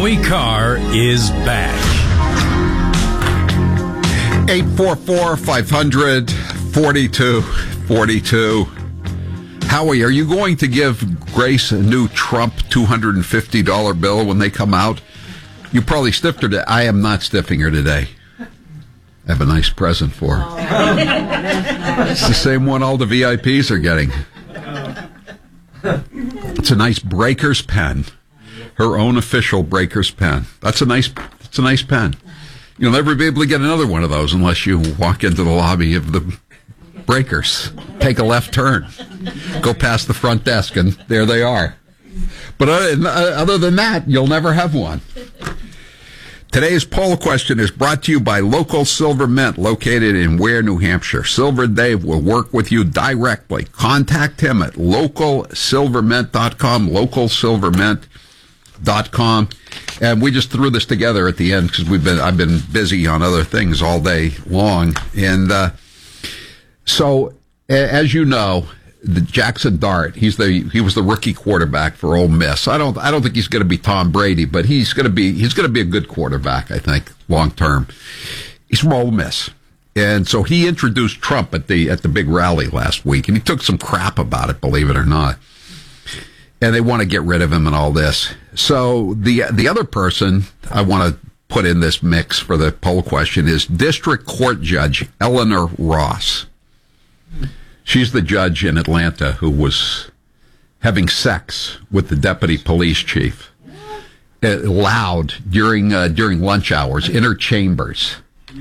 Howie Carr is back. 844-500-4242. Howie, are you going to give Grace a new Trump $250 bill when they come out? You probably stiffed her today. I am not stiffing her today. I have a nice present for her. It's the same one all the VIPs are getting. It's a nice Breakers pen. Her own official Breakers pen. It's a nice pen. You'll never be able to get another one of those unless you walk into the lobby of the Breakers. Take a left turn. Go past the front desk, and there they are. But other than that, you'll never have one. Today's poll question is brought to you by Local Silver Mint, located in Ware, New Hampshire. Silver Dave will work with you directly. Contact him at localsilvermint.com, localsilvermint.com. And we just threw this together at the end because I've been busy on other things all day long. And so, as you know, the Jackson Dart, he was the rookie quarterback for Ole Miss. I don't think he's going to be Tom Brady, but he's going to be a good quarterback, I think, long term. He's from Ole Miss. And so he introduced Trump at the big rally last week, and he took some crap about it, believe it or not. And they want to get rid of him and all this. So the other person I want to put in this mix for the poll question is District Court Judge Eleanor Ross. She's the judge in Atlanta who was having sex with the deputy police chief, loud during lunch hours in her chambers,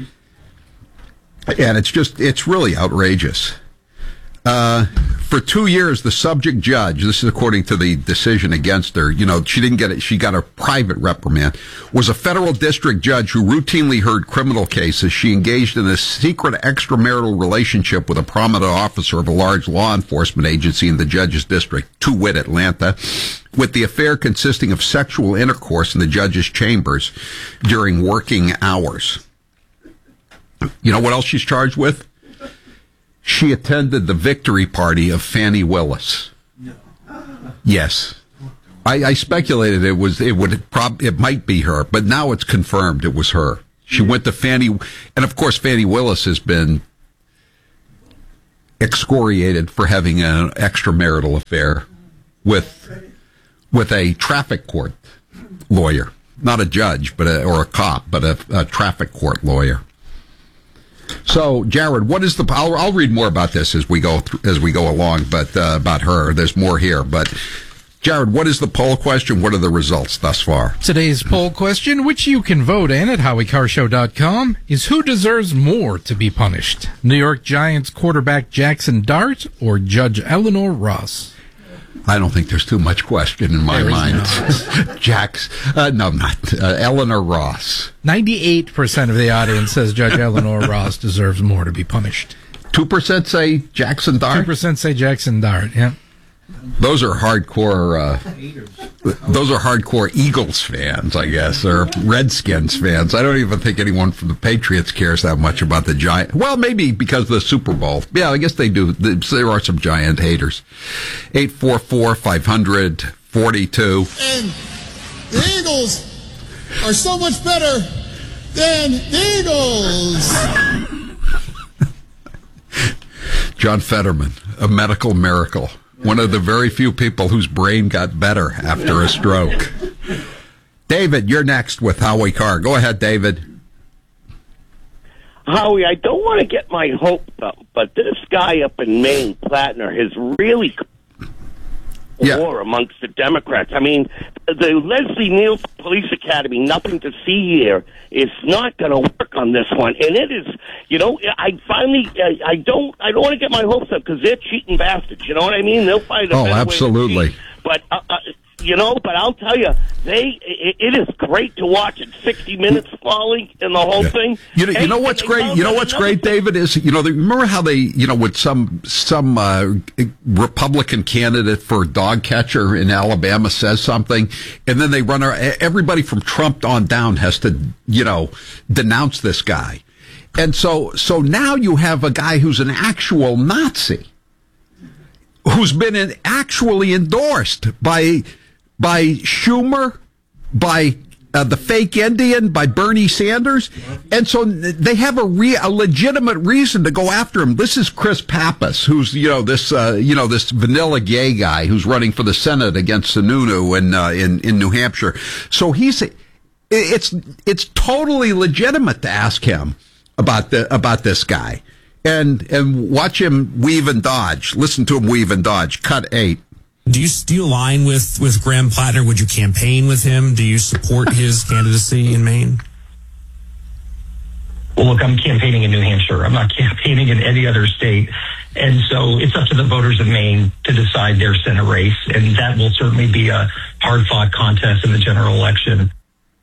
and it's really outrageous. For 2 years, the subject judge, this is according to the decision against her, she didn't get it, she got a private reprimand, was a federal district judge who routinely heard criminal cases. She engaged in a secret extramarital relationship with a prominent officer of a large law enforcement agency in the judge's district, to wit, Atlanta, with the affair consisting of sexual intercourse in the judge's chambers during working hours. You know what else she's charged with? She attended the victory party of Fannie Willis. No. Yes. I speculated it might be her, but now it's confirmed it was her. She went to Fannie, and of course Fannie Willis has been excoriated for having an extramarital affair with a traffic court lawyer, not a judge, or a cop, but a traffic court lawyer. So, Jared, what is I'll read more about this as we go along, but about her, there's more here. But, Jared, what is the poll question? What are the results thus far? Today's poll question, which you can vote in at HowieCarrShow.com, is who deserves more to be punished? New York Giants quarterback Jackson Dart or Judge Eleanor Ross? I don't think there's too much question in my mind. Eleanor Ross. 98% of the audience says Judge Eleanor Ross deserves more to be punished. 2% say Jackson Dart? 2% say Jackson Dart, yeah. Those are hardcore Eagles fans, I guess, or Redskins fans. I don't even think anyone from the Patriots cares that much about the Giants. Well, maybe because of the Super Bowl. Yeah, I guess they do. There are some Giant haters. 844-500-42. And the Eagles are so much better than the Eagles. John Fetterman, a medical miracle. One of the very few people whose brain got better after a stroke. David, you're next with Howie Carr. Go ahead, David. Howie, I don't want to get my hopes up, but this guy up in Maine, Plattner, has really war amongst the Democrats. I mean, the Leslie Nielsen Police Academy, nothing to see here, is not going to work on this one. And it is, I don't want to get my hopes up because they're cheating bastards. You know what I mean? They'll find a better absolutely. way to cheat. But but I'll tell you, it is great to watch it. 60 Minutes falling and the whole thing. You know what's great? You know what's great, David, is, remember how they, with some Republican candidate for dog catcher in Alabama says something, and then they run, everybody from Trump on down has to, denounce this guy. And so now you have a guy who's an actual Nazi, who's been actually endorsed by Schumer, by The Fake Indian by Bernie Sanders. And so they have a legitimate reason to go after him. This is Chris Pappas, who's, this vanilla gay guy who's running for the Senate against Sununu in New Hampshire. So it's totally legitimate to ask him about this guy and watch him weave and dodge. Listen to him weave and dodge. Cut 8. Do you align with Graham Plattner? Would you campaign with him? Do you support his candidacy in Maine? Well, look, I'm campaigning in New Hampshire. I'm not campaigning in any other state. And so it's up to the voters of Maine to decide their Senate race. And that will certainly be a hard-fought contest in the general election.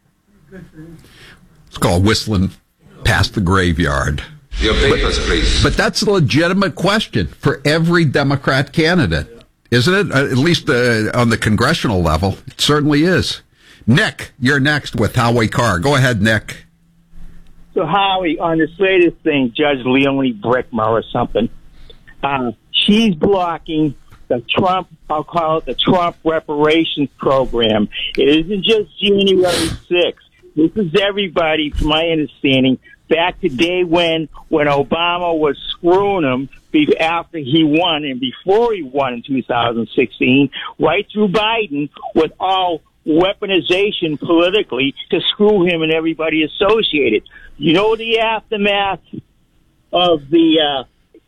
It's called whistling past the graveyard. Your papers, please. But that's a legitimate question for every Democrat candidate. Isn't it? At least on the congressional level, it certainly is. Nick, you're next with Howie Carr. Go ahead, Nick. So, Howie, on this latest thing, Judge Leonie Brickmer or something, she's blocking the Trump, I'll call it the Trump reparations program. It isn't just January 6th. This is everybody, from my understanding, back to day when Obama was screwing him after he won and before he won in 2016, right through Biden, with all weaponization politically to screw him and everybody associated. You know the aftermath of the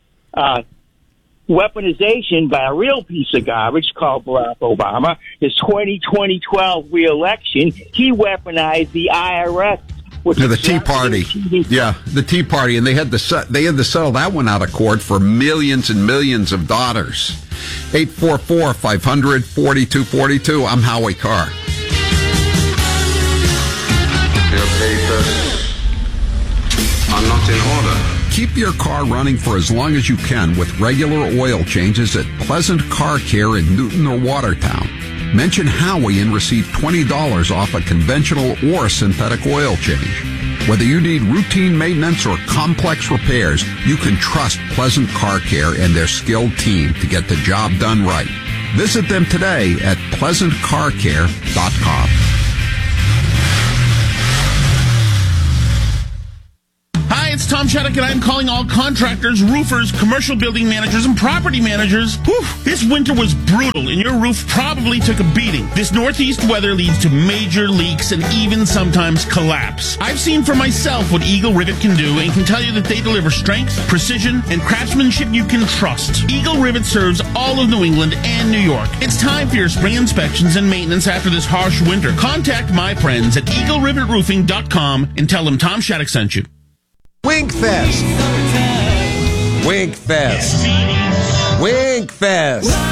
weaponization by a real piece of garbage called Barack Obama, his 2012 re-election, he weaponized the IRS. The Tea Party. Yeah, the Tea Party. And they had to settle that one out of court for millions and millions of dollars. 844-500-4242. I'm Howie Carr. Your papers are not in order. Keep your car running for as long as you can with regular oil changes at Pleasant Car Care in Newton or Watertown. Mention Howie and receive $20 off a conventional or synthetic oil change. Whether you need routine maintenance or complex repairs, you can trust Pleasant Car Care and their skilled team to get the job done right. Visit them today at pleasantcarcare.com. Hi, it's Tom Shattuck, and I'm calling all contractors, roofers, commercial building managers, and property managers. Whew, this winter was brutal, and your roof probably took a beating. This northeast weather leads to major leaks and even sometimes collapse. I've seen for myself what Eagle Rivet can do and can tell you that they deliver strength, precision, and craftsmanship you can trust. Eagle Rivet serves all of New England and New York. It's time for your spring inspections and maintenance after this harsh winter. Contact my friends at EagleRivetRoofing.com and tell them Tom Shattuck sent you. Winkfest. Winkfest. Winkfest.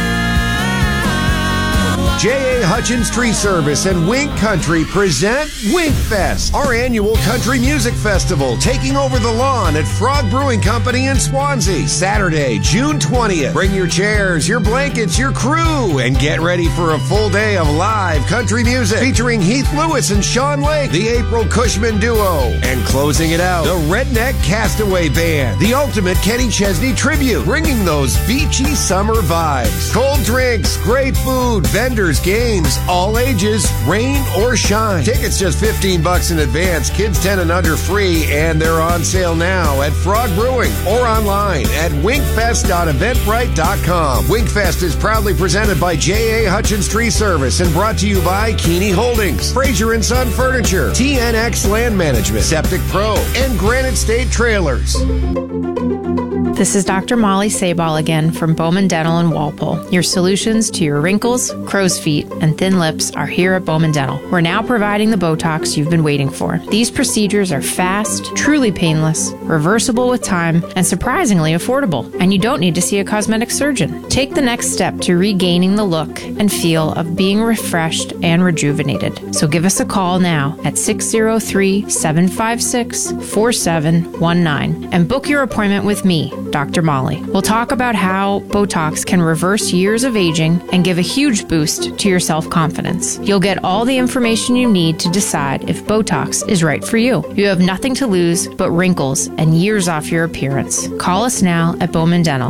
J.A. Hutchins Tree Service and Wink Country present Winkfest, our annual country music festival, taking over the lawn at Frog Brewing Company in Swansea, Saturday, June 20th. Bring your chairs, your blankets, your crew, and get ready for a full day of live country music featuring Heath Lewis and Sean Lake, the April Cushman Duo, and closing it out, the Redneck Castaway Band, the ultimate Kenny Chesney tribute, bringing those beachy summer vibes. Cold drinks, great food, vendors, games, all ages, rain or shine. Tickets just $15 in advance, kids 10 and under free, and they're on sale now at Frog Brewing or online at winkfest.eventbrite.com. Winkfest is proudly presented by J.A. Hutchins Tree Service and brought to you by Keeney Holdings, Fraser & Son Furniture, TNX Land Management, Septic Pro, and Granite State Trailers. This is Dr. Molly Sabal again from Bowman Dental in Walpole. Your solutions to your wrinkles, crow's feet, and thin lips are here at Bowman Dental. We're now providing the Botox you've been waiting for. These procedures are fast, truly painless, reversible with time, and surprisingly affordable. And you don't need to see a cosmetic surgeon. Take the next step to regaining the look and feel of being refreshed and rejuvenated. So give us a call now at 603-756-4719 and book your appointment with me, Dr. Molly. We'll talk about how Botox can reverse years of aging and give a huge boost to your self-confidence. You'll get all the information you need to decide if Botox is right for you. You have nothing to lose but wrinkles and years off your appearance. Call us now at Bowman Dental,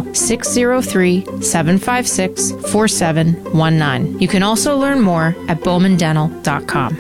603-756-4719. You can also learn more at bowmandental.com,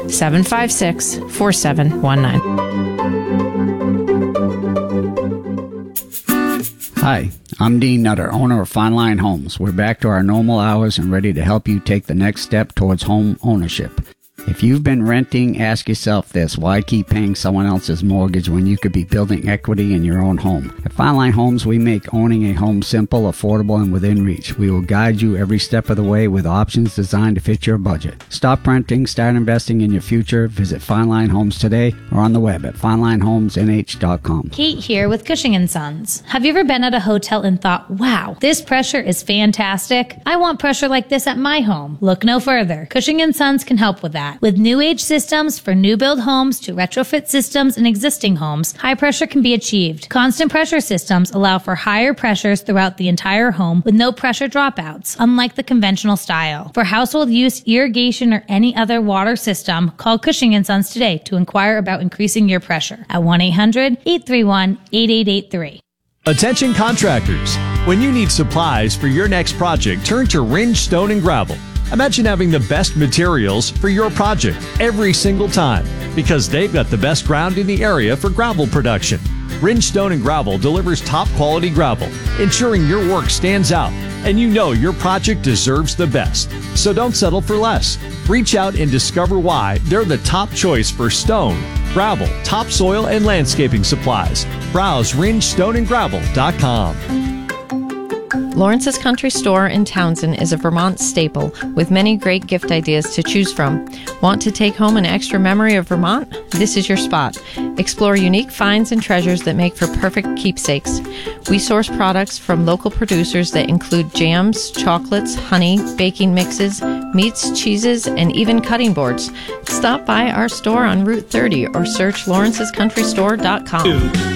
756-4719. Hi, I'm Dean Nutter, owner of Fine Line Homes. We're back to our normal hours and ready to help you take the next step towards home ownership. If you've been renting, ask yourself this: why keep paying someone else's mortgage when you could be building equity in your own home? At Fine Line Homes, we make owning a home simple, affordable, and within reach. We will guide you every step of the way with options designed to fit your budget. Stop renting, start investing in your future. Visit Fine Line Homes today or on the web at FineLineHomesNH.com. Kate here with Cushing & Sons. Have you ever been at a hotel and thought, wow, this pressure is fantastic? I want pressure like this at my home. Look no further. Cushing & Sons can help with that. With new age systems for new build homes to retrofit systems in existing homes, high pressure can be achieved. Constant pressure systems allow for higher pressures throughout the entire home with no pressure dropouts, unlike the conventional style. For household use, irrigation, or any other water system, call Cushing & Sons today to inquire about increasing your pressure at 1-800-831-8883. Attention contractors. When you need supplies for your next project, turn to Ringe Stone and Gravel. Imagine having the best materials for your project every single time, because they've got the best ground in the area for gravel production. Ringe Stone and Gravel delivers top quality gravel, ensuring your work stands out and you know your project deserves the best. So don't settle for less. Reach out and discover why they're the top choice for stone, gravel, topsoil, and landscaping supplies. Browse RingeStoneandGravel.com. Lawrence's Country Store in Townsend is a Vermont staple with many great gift ideas to choose from. Want to take home an extra memory of Vermont? This is your spot. Explore unique finds and treasures that make for perfect keepsakes. We source products from local producers that include jams, chocolates, honey, baking mixes, meats, cheeses, and even cutting boards. Stop by our store on Route 30 or search Lawrence'sCountryStore.com.